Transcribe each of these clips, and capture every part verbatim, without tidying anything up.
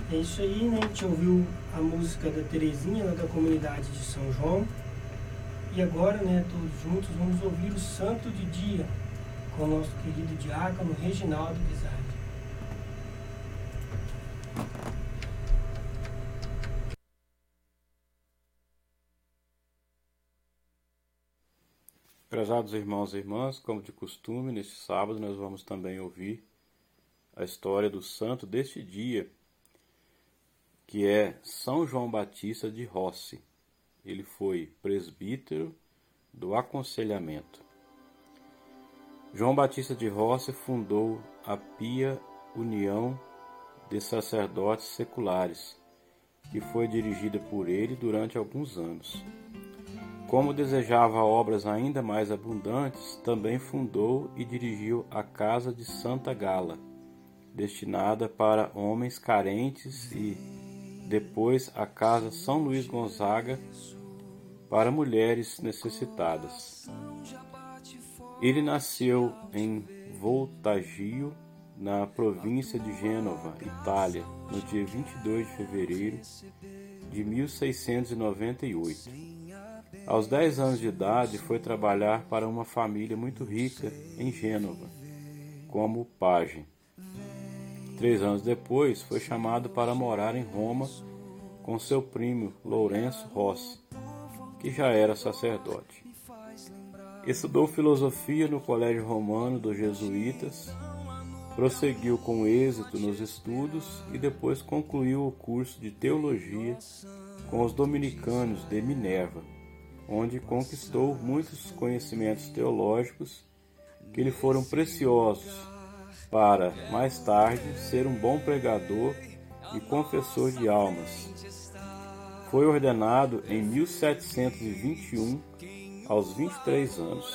É isso aí, né? A gente ouviu a música da Terezinha, lá da comunidade de São João. E agora, né, todos juntos, vamos ouvir o Santo de Dia com o nosso querido diácono Reginaldo Guizardi. Prezados irmãos e irmãs, como de costume, neste sábado nós vamos também ouvir a história do santo deste dia, que é São João Batista de Rossi. Ele foi presbítero do Aconselhamento. João Batista de Rossi fundou a Pia União de Sacerdotes Seculares, que foi dirigida por ele durante alguns anos. Como desejava obras ainda mais abundantes, também fundou e dirigiu a Casa de Santa Gala, destinada para homens carentes, e depois a Casa São Luís Gonzaga, para mulheres necessitadas. Ele nasceu em Voltaggio, na província de Gênova, Itália, no dia vinte e dois de fevereiro de mil seiscentos e noventa e oito. Aos dez anos de idade, foi trabalhar para uma família muito rica em Gênova, como pajem. Três anos depois, foi chamado para morar em Roma com seu primo Lourenço Rossi, que já era sacerdote. Estudou filosofia no Colégio Romano dos Jesuítas, prosseguiu com êxito nos estudos e depois concluiu o curso de teologia com os dominicanos de Minerva, onde conquistou muitos conhecimentos teológicos que lhe foram preciosos para, mais tarde, ser um bom pregador e confessor de almas. Foi ordenado em mil setecentos e vinte e um, aos vinte e três anos.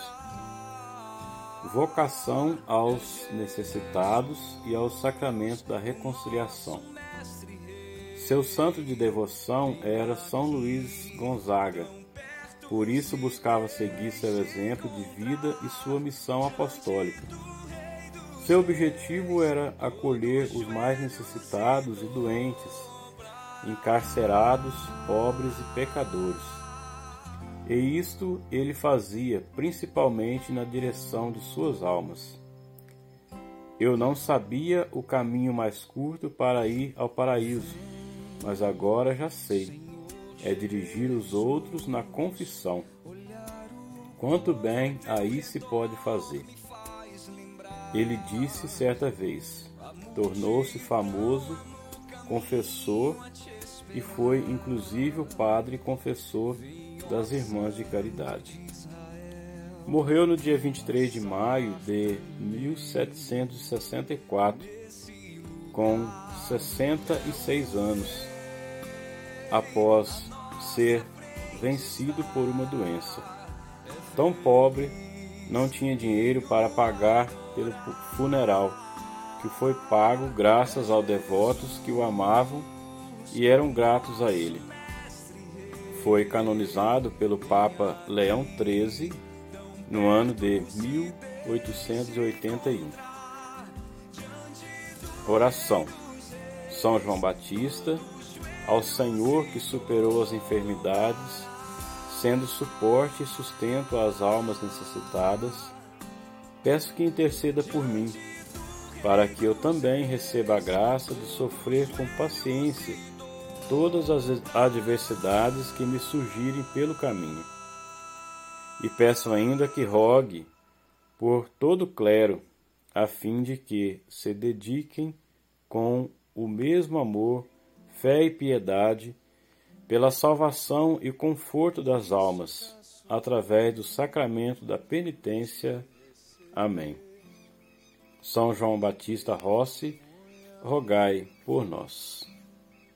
Vocação aos necessitados e ao sacramento da reconciliação. Seu santo de devoção era São Luís Gonzaga. Por isso buscava seguir seu exemplo de vida e sua missão apostólica. Seu objetivo era acolher os mais necessitados e doentes, encarcerados, pobres e pecadores. E isto ele fazia principalmente na direção de suas almas. Eu não sabia o caminho mais curto para ir ao paraíso, mas agora já sei. É dirigir os outros na confissão. Quanto bem aí se pode fazer. Ele disse certa vez, tornou-se famoso, confessor, e foi inclusive o padre confessor das Irmãs de Caridade. Morreu no dia vinte e três de maio de mil setecentos e sessenta e quatro, com sessenta e seis anos, após ser vencido por uma doença. Tão pobre, não tinha dinheiro para pagar pelo funeral, que foi pago graças aos devotos que o amavam e eram gratos a ele. Foi canonizado pelo Papa Leão treze no ano de mil oitocentos e oitenta e um. Oração. São João Batista, ao Senhor que superou as enfermidades, sendo suporte e sustento às almas necessitadas, peço que interceda por mim, para que eu também receba a graça de sofrer com paciência todas as adversidades que me surgirem pelo caminho. E peço ainda que rogue por todo o clero, a fim de que se dediquem com o mesmo amor, fé e piedade, pela salvação e conforto das almas, através do sacramento da penitência. Amém. São João Batista Rossi, rogai por nós.